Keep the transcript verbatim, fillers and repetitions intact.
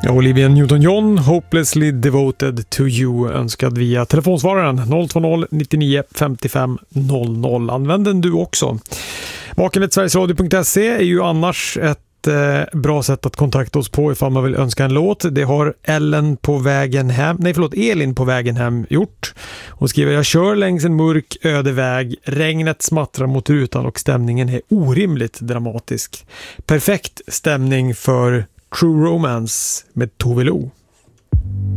Olivia Newton-John, Hopelessly Devoted to You, önskad via telefonsvararen noll två noll nittionio femtiofem noll noll. Använd den du också. Vakenhet sverigesradio punkt se är ju annars ett eh, bra sätt att kontakta oss på ifall man vill önska en låt. Det har Ellen på vägen hem, nej förlåt, Elin på vägen hem gjort. Hon skriver: jag kör längs en mörk öde väg, regnet smattrar mot rutan och stämningen är orimligt dramatisk. Perfekt stämning för True Romance med Tove Lo.